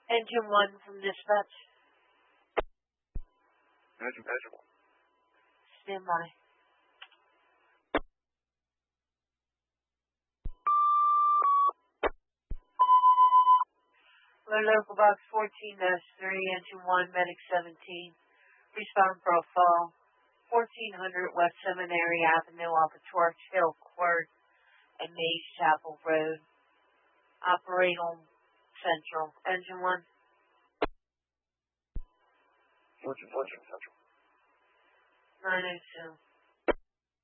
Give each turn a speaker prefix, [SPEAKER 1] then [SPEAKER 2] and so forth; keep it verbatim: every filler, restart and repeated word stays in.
[SPEAKER 1] Engine one from dispatch.
[SPEAKER 2] Engine, engine one.
[SPEAKER 1] Stand by. We're local box fourteen dash three, engine one, medic seventeen. Respond profile fourteen hundred West Seminary Avenue off of Torch Hill Court and Mays Chapel Road. Operate on Central. Engine one.
[SPEAKER 2] Fortune, Fortune, Central.
[SPEAKER 1] nine oh two.